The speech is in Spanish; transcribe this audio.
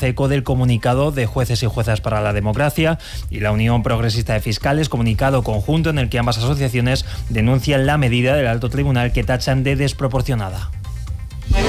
hace eco del comunicado de Jueces y Juezas para la Democracia y la Unión Progresista de Fiscales, comunicado conjunto en el que ambas asociaciones denuncian la medida del Alto Tribunal que tachan de desproporcionada.